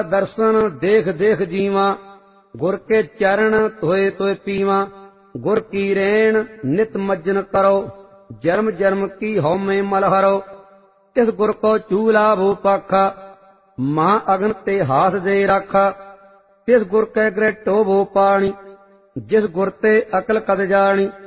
दर्शन देख देख जीवा, गुर के चरण धोए तोए पीवा। गुर की रेण नित मज्जन करो, जन्म जन्म की हौ में मल हरो। तिस गुर को चूला भू पाखा, महा अग्न ते हाथ दे राखा। तिस गुर कै गृह टोभो पाणी, जिस गुर ते अकल कद जानी।